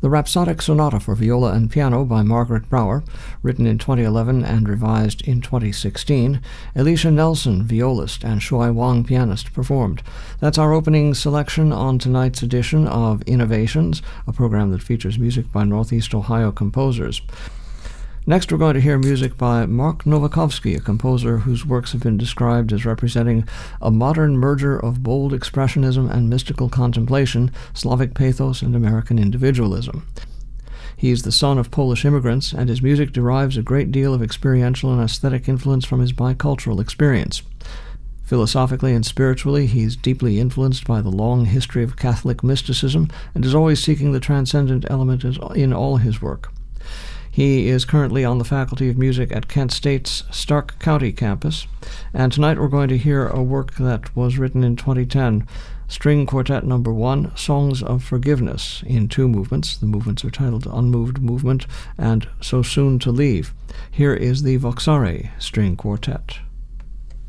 The Rhapsodic Sonata for Viola and Piano by Margaret Brower, written in 2011 and revised in 2016. Alicia Nelson, violist, and Shuai Wang, pianist, performed. That's our opening selection on tonight's edition of Innovations, a program that features music by Northeast Ohio composers. Next, we're going to hear music by Mark Novakovsky, a composer whose works have been described as representing a modern merger of bold expressionism and mystical contemplation, Slavic pathos, and American individualism. He is the son of Polish immigrants, and his music derives a great deal of experiential and aesthetic influence from his bicultural experience. Philosophically and spiritually, he is deeply influenced by the long history of Catholic mysticism and is always seeking the transcendent element in all his work. He is currently on the Faculty of Music at Kent State's Stark County campus, and tonight we're going to hear a work that was written in 2010, String Quartet No. 1, Songs of Forgiveness, in 2 movements. The movements are titled Unmoved Movement and So Soon to Leave. Here is the Voxare String Quartet.